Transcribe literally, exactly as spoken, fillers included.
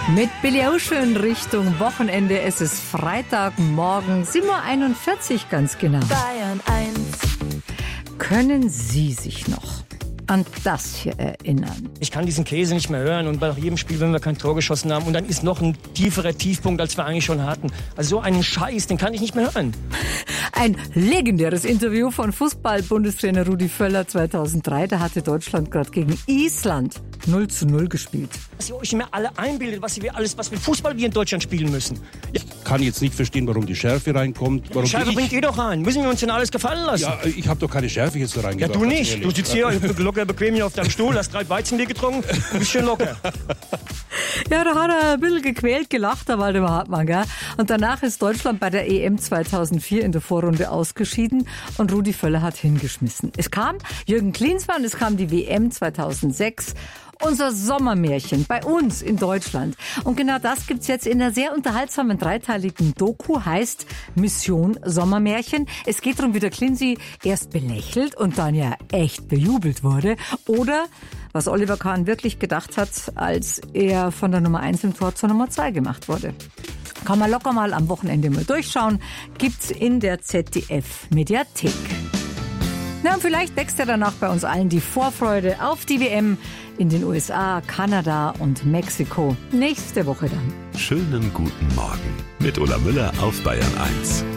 Mit Billy Ocean Richtung Wochenende. Es ist Freitagmorgen, sieben Uhr einundvierzig ganz genau. Bayern eins. Können Sie sich noch an das hier erinnern? Ich kann diesen Käse nicht mehr hören und bei jedem Spiel, wenn wir kein Tor geschossen haben und dann ist noch ein tieferer Tiefpunkt, als wir eigentlich schon hatten. Also so einen Scheiß, den kann ich nicht mehr hören. Ein legendäres Interview von Fußball-Bundestrainer Rudi Völler zweitausenddrei. Da hatte Deutschland gerade gegen Island null zu null gespielt. Dass ihr euch immer alle einbildet, was wir alles, was mit Fußball wir in Deutschland spielen müssen. Ich kann jetzt nicht verstehen, warum die Schärfe reinkommt. Warum Die Schärfe ich, bringt ihr doch rein. Müssen wir uns denn alles gefallen lassen? Ja, ich habe doch keine Schärfe jetzt da Ja, reingebracht. du ganz nicht. ehrlich. Du sitzt hier locker bequem hier auf deinem Stuhl, hast drei Weizenbier getrunken und bist schön locker. Ja, da hat er ein bisschen gequält gelacht, der Waldemar Hartmann, gell? Und danach ist Deutschland bei der E M zweitausendvier in der Vorrunde ausgeschieden und Rudi Völler hat hingeschmissen. Es kam Jürgen Klinsmann, es kam die W M zweitausendsechs. Unser Sommermärchen bei uns in Deutschland. Und genau das gibt's jetzt in einer sehr unterhaltsamen dreiteiligen Doku, heißt Mission Sommermärchen. Es geht darum, wie der Klinsi erst belächelt und dann ja echt bejubelt wurde. Oder was Oliver Kahn wirklich gedacht hat, als er von der Nummer eins im Tor zur Nummer zwei gemacht wurde. Kann man locker mal am Wochenende mal durchschauen. Gibt's in der Z D F-Mediathek. Na, und vielleicht wächst ja danach bei uns allen die Vorfreude auf die W M in den U S A, Kanada und Mexiko. Nächste Woche dann. Schönen guten Morgen mit Ulla Müller auf Bayern eins.